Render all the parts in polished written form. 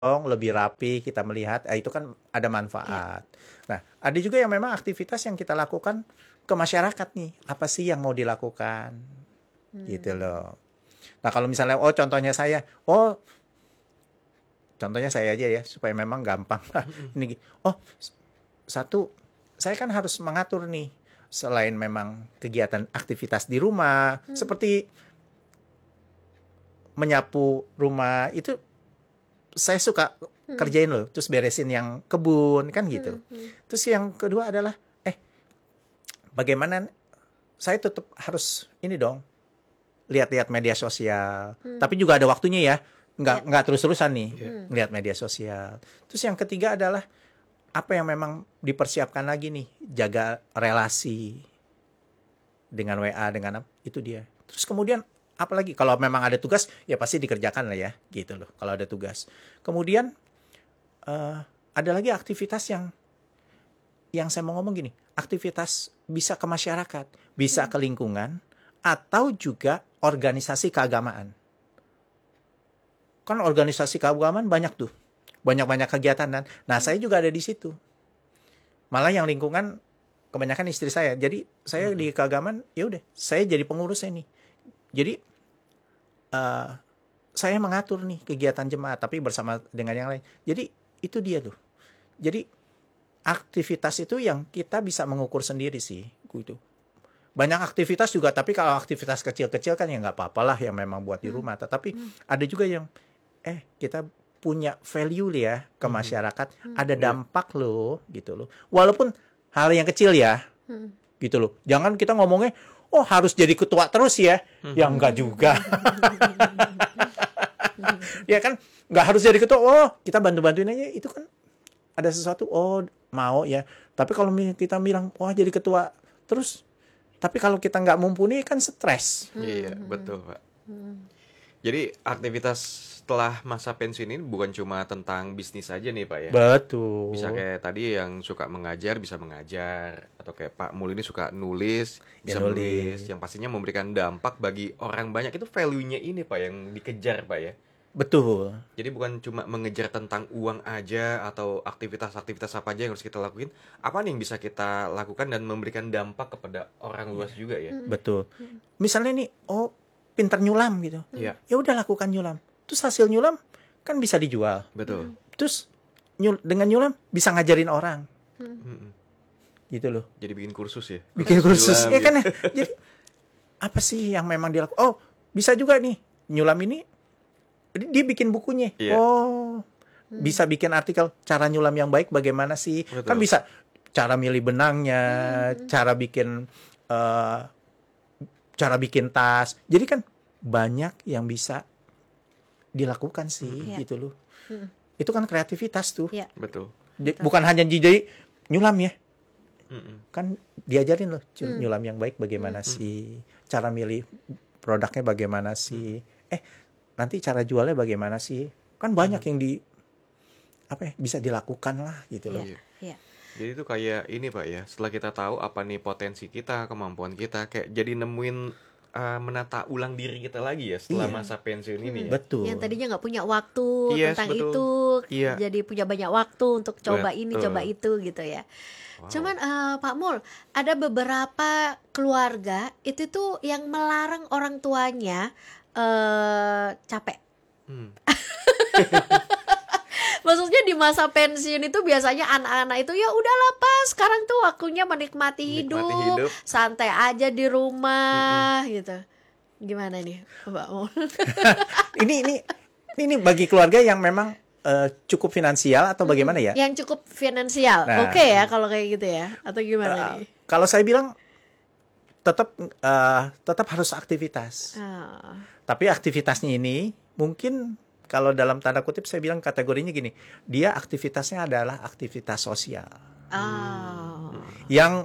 lebih rapi kita melihat, itu kan ada Ya. manfaat. Nah, ada juga yang memang aktivitas yang kita lakukan ke masyarakat nih. Apa sih yang mau dilakukan? Gitu loh. Nah, kalau misalnya, contohnya saya aja ya, supaya memang gampang. Ini, satu, saya kan harus mengatur nih, selain memang kegiatan aktivitas di rumah, seperti menyapu rumah, itu saya suka kerjain loh, terus beresin yang kebun, kan gitu. Terus yang kedua adalah, bagaimana saya tetap harus ini dong, lihat-lihat media sosial. Tapi juga ada waktunya ya, nggak terus-terusan nih lihat media sosial. Terus yang ketiga adalah apa yang memang dipersiapkan lagi nih, jaga relasi dengan WA, dengan itu dia. Terus kemudian apalagi kalau memang ada tugas ya pasti dikerjakan lah ya, gitu loh. Kalau ada tugas. Kemudian ada lagi aktivitas yang saya mau ngomong gini, aktivitas bisa ke masyarakat, bisa ke lingkungan, atau juga organisasi keagamaan. Kan organisasi keagamaan banyak tuh, banyak-banyak kegiatan kan. Nah, saya juga ada di situ. Malah yang lingkungan kebanyakan istri saya. Jadi saya di keagamaan, ya udah, saya jadi pengurusnya nih. Jadi saya mengatur nih kegiatan jemaat, tapi bersama dengan yang lain. Jadi itu dia tuh. Jadi aktivitas itu yang kita bisa mengukur sendiri sih, gitu. Banyak aktivitas juga, tapi kalau aktivitas kecil-kecil kan ya nggak apa-apalah yang memang buat di rumah. Tetapi ada juga yang kita punya value ya ke masyarakat, ada dampak loh, gitu loh. Walaupun hal yang kecil ya, gitu loh. Jangan kita ngomongnya, harus jadi ketua terus ya, ya enggak juga. Ya kan, nggak harus jadi ketua. Kita bantu-bantuin aja, itu kan ada sesuatu. Mau ya. Tapi kalau kita bilang, jadi ketua terus, tapi kalau kita nggak mumpuni kan stres. Iya, betul, Pak. Jadi aktivitas setelah masa pensiun ini bukan cuma tentang bisnis aja nih, Pak ya. Betul. Bisa kayak tadi yang suka mengajar bisa mengajar, atau kayak Pak Mul ini suka nulis bisa nulis. yang pastinya memberikan dampak bagi orang banyak. Itu value-nya ini, Pak, yang dikejar, Pak ya. Betul. Jadi bukan cuma mengejar tentang uang aja atau aktivitas-aktivitas apa aja yang harus kita lakuin. Apa nih yang bisa kita lakukan dan memberikan dampak kepada orang luas juga ya? Betul. Misalnya nih, pinter nyulam gitu. Iya. Ya udah lakukan nyulam. Terus hasil nyulam kan bisa dijual. Betul. Terus dengan nyulam bisa ngajarin orang. Gitu loh. Jadi bikin kursus ya. Bikin kursus. Nyulam, Ya gitu. kan ya. Jadi apa sih yang memang dilakukan? Bisa juga nih nyulam ini dia bikin bukunya. Iya. Bisa bikin artikel cara nyulam yang baik bagaimana sih? Betul. Kan bisa cara milih benangnya, cara bikin tas. Jadi kan banyak yang bisa dilakukan sih, gitu loh. Itu kan kreativitas tuh. Ya. Betul. Bukan hanya jadi nyulam ya. Kan diajarin loh nyulam yang baik bagaimana sih, cara milih produknya bagaimana sih, nanti cara jualnya bagaimana sih, kan banyak yang bisa dilakukan lah, gitu loh. Iya. Jadi itu kayak ini, Pak ya, setelah kita tahu apa nih potensi kita, kemampuan kita, kayak jadi nemuin menata ulang diri kita lagi ya setelah masa pensiun ini ya. Betul. Yang tadinya nggak punya waktu Yes, tentang betul. itu, Iya. jadi punya banyak waktu untuk coba ini, Betul. coba itu gitu ya. Cuman Pak Mul, ada beberapa keluarga itu tuh yang melarang orang tuanya capek. Maksudnya di masa pensiun itu biasanya anak-anak itu ya udahlah Pak, sekarang tuh waktunya menikmati hidup, santai aja di rumah gitu. Gimana nih, Mbak Mul? ini bagi keluarga yang memang cukup finansial atau bagaimana ya? Yang cukup finansial, Nah. oke ya kalau kayak gitu ya, atau gimana nih? Kalau saya bilang tetap harus aktivitas. Tapi aktivitasnya ini mungkin kalau dalam tanda kutip saya bilang kategorinya gini, dia aktivitasnya adalah aktivitas sosial. Yang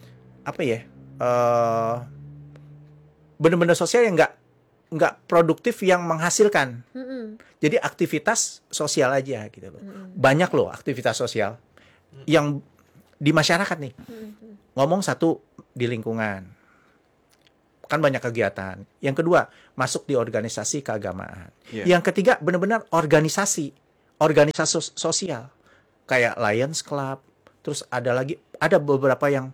benar-benar sosial yang nggak produktif yang menghasilkan. Jadi aktivitas sosial aja gitu loh. Banyak loh aktivitas sosial yang di masyarakat nih. Ngomong satu di lingkungan. Kan banyak kegiatan. Yang kedua, masuk di organisasi keagamaan. Yeah. Yang ketiga, benar-benar organisasi organisasi sosial kayak Lions Club, terus ada beberapa yang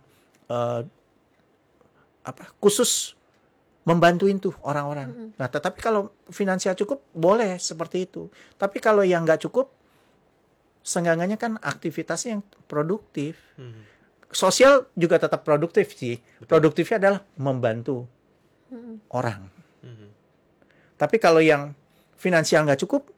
khusus membantuin tuh orang-orang. Nah, tetapi kalau finansial cukup boleh seperti itu. Tapi kalau yang nggak cukup, seenggaknya kan aktivitasnya yang produktif. Sosial juga tetap produktif sih. Produktifnya adalah membantu orang. Tapi kalau yang finansial nggak cukup,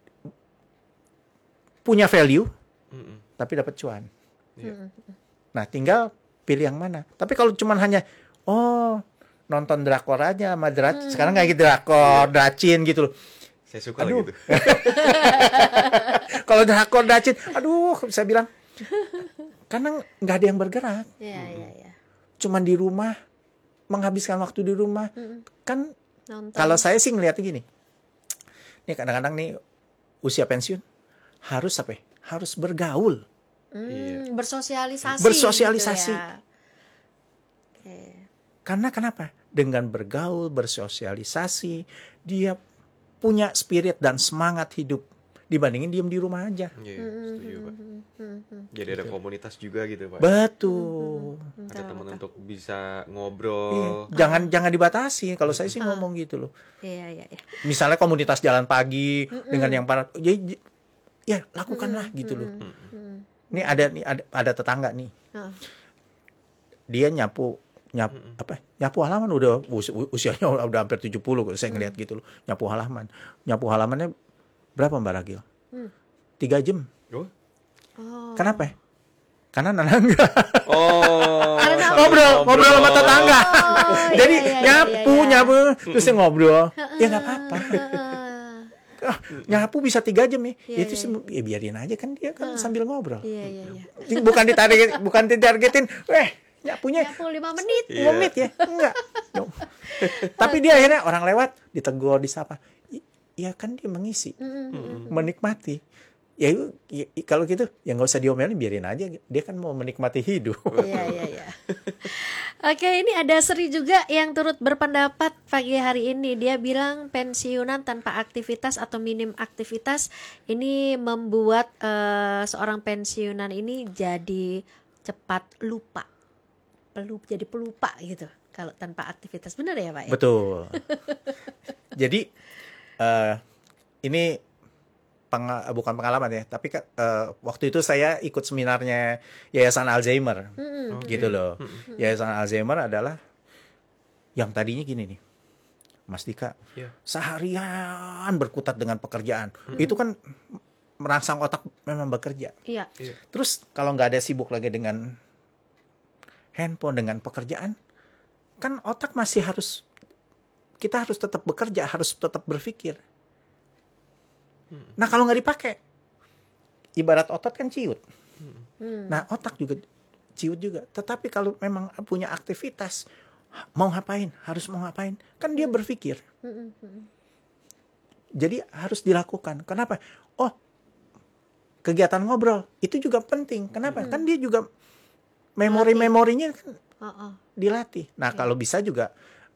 punya value, tapi dapat cuan. Nah, tinggal pilih yang mana. Tapi kalau cuman hanya nonton drakor aja sama sekarang kayak gitu drakor, dracin gitu loh. Saya suka lah gitu. Kalau drakor, dracin, aduh, saya bilang karena nggak ada yang bergerak. Iya. Cuman di rumah, menghabiskan waktu di rumah. Kan Nonton. kalau saya sih ngeliatnya gini. Nih kadang-kadang nih usia pensiun harus harus bergaul. Gitu Bersosialisasi. ya. Oke. Karena kenapa? Dengan bergaul, bersosialisasi, dia punya spirit dan semangat hidup dibandingin diem di rumah aja. Iya, setuju Pak. Jadi ada komunitas juga gitu Pak. Betul. Ada teman untuk bisa Iya. ngobrol. Jangan dibatasi. Kalau saya sih ngomong gitu loh. Iya. Misalnya komunitas jalan pagi dengan yang para, ya lakukanlah gitu loh. Ini ada tetangga nih. Dia nyapu halaman udah usianya udah hampir 70, saya ngeliat gitu loh. Nyapu halamannya berapa Mbak Ragil? 3 jam. Oh. Kenapa? Karena nanangga. Karena ngobrol sama tetangga. Jadi iya. nyapu terus dia ngobrol. Ya nggak apa-apa. Nyapu bisa 3 jam ya. Iya, Itu ya biarin aja kan dia kan sambil ngobrol. Iya. Bukan ditargetin. Nyapunya Nyapu 5 menit. 5 menit ya. Enggak. No. Tapi dia akhirnya orang lewat ditegur, disapa. Ya kan dia mengisi. Menikmati. Ya kalau gitu ya nggak usah diomelin, biarin aja. Dia kan mau menikmati hidup. Iya. Oke, ini ada Sri juga yang turut berpendapat pagi hari ini. Dia bilang pensiunan tanpa aktivitas atau minim aktivitas ini membuat seorang pensiunan ini jadi cepat lupa. Jadi pelupa gitu kalau tanpa aktivitas. Benar ya Pak ya? Betul. Jadi ini bukan pengalaman ya, tapi waktu itu saya ikut seminarnya Yayasan Alzheimer, gitu loh. Yayasan Alzheimer adalah yang tadinya gini nih, Mas Dika, seharian berkutat dengan pekerjaan, itu kan merangsang otak memang bekerja. Iya. Terus kalau nggak ada sibuk lagi dengan handphone, dengan pekerjaan, kan otak kita harus tetap bekerja, harus tetap berpikir. Nah kalau nggak dipakai, ibarat otot kan ciut. Nah otak juga ciut juga. Tetapi kalau memang punya aktivitas, harus mau ngapain, kan dia berpikir. Jadi harus dilakukan. Kenapa? Kegiatan ngobrol itu juga penting. Kenapa? Kan dia juga memorinya kan dilatih. Nah kalau bisa juga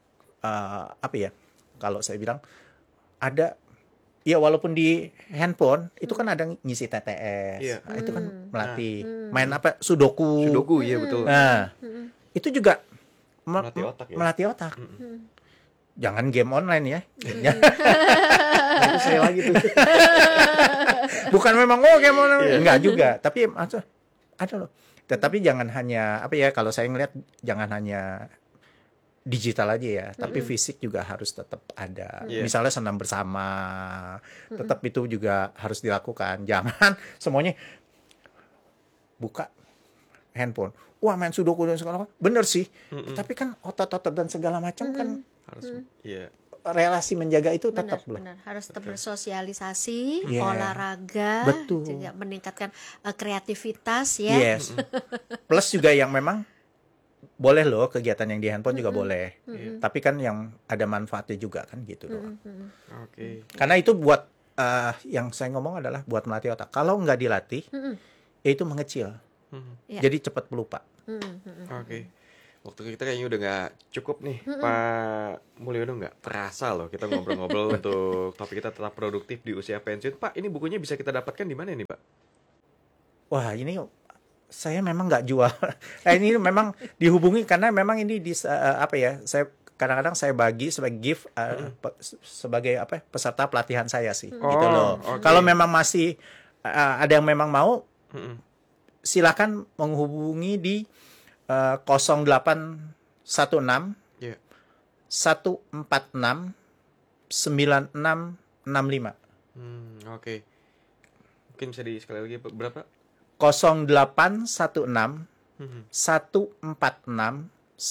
kalau saya bilang ada. Ya walaupun di handphone itu kan ada ngisi TTS, nah, itu kan melatih. Main Sudoku. Sudoku, iya betul. Nah, itu juga melatih otak. Jangan game online ya. Itu saya lagi tuh. Bukan memang game online, enggak juga. Tapi ada loh. Tetapi jangan hanya kalau saya ngelihat jangan hanya digital aja ya, tapi fisik juga harus tetap ada. Misalnya senam bersama, tetap itu juga harus dilakukan. Jangan semuanya buka handphone. Wah main Sudoku dan segala macam. Bener sih, tapi kan otot-otot dan segala macam kan harus. Relasi menjaga itu tetap benar. Harus tetap bersosialisasi, olahraga, juga meningkatkan kreativitas ya. Yes. Plus juga yang memang boleh loh kegiatan yang di handphone juga boleh. Tapi kan yang ada manfaatnya juga kan gitu loh. Oke. Karena itu buat yang saya ngomong adalah buat melatih otak. Kalau nggak dilatih, ya itu mengecil. Jadi cepat pelupa. Oke. Waktu kita kayaknya udah nggak cukup nih, Pak Mulyono. Nggak terasa loh kita ngobrol-ngobrol untuk topik kita tetap produktif di usia pensiun. Pak, ini bukunya bisa kita dapatkan di mana nih, Pak? Wah, ini saya memang nggak jual. Ini memang dihubungi karena memang ini apa ya? Saya kadang-kadang saya bagi sebagai gift sebagai apa? Peserta pelatihan saya sih, gitu loh. oke. Kalau memang masih ada yang memang mau, silakan menghubungi di 0816 Iya. 146 9665. Oke. Mungkin bisa sekali lagi berapa? 0816 146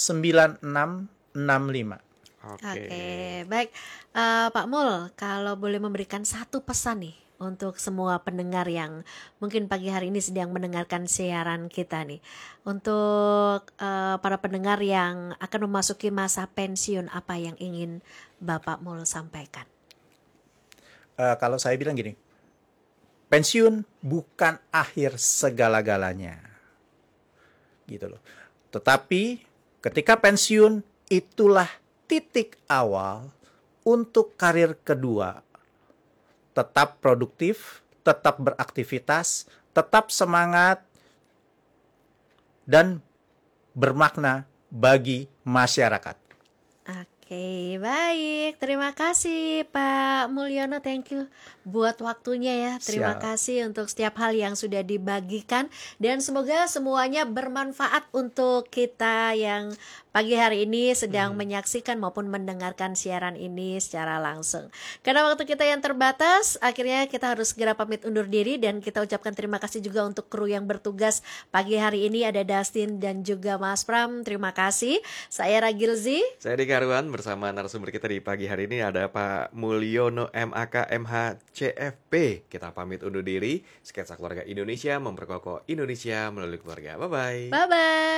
9665. Oke. Oke, baik. Pak Mul, kalau boleh memberikan satu pesan nih untuk semua pendengar yang mungkin pagi hari ini sedang mendengarkan siaran kita nih. Untuk para pendengar yang akan memasuki masa pensiun, apa yang ingin Bapak Mul sampaikan? Kalau saya bilang gini, pensiun bukan akhir segala-galanya, gitu loh. Tetapi ketika pensiun itulah titik awal untuk karir kedua. Tetap produktif, tetap beraktivitas, tetap semangat, dan bermakna bagi masyarakat. Oke, baik. Terima kasih Pak Mulyono, thank you buat waktunya ya. Terima Siap. kasih untuk setiap hal yang sudah dibagikan dan semoga semuanya bermanfaat untuk kita yang pagi hari ini sedang menyaksikan maupun mendengarkan siaran ini secara langsung. Karena waktu kita yang terbatas, akhirnya kita harus segera pamit undur diri dan kita ucapkan terima kasih juga untuk kru yang bertugas pagi hari ini, ada Dustin dan juga Mas Pram. Terima kasih. Saya Ragilzi. Saya Dika Arwan, bersama narasumber kita di pagi hari ini ada Pak Mulyono MAK MH CFP. Kita pamit undur diri. Sketsa Keluarga Indonesia memperkokoh Indonesia melalui keluarga. Bye-bye. Bye-bye.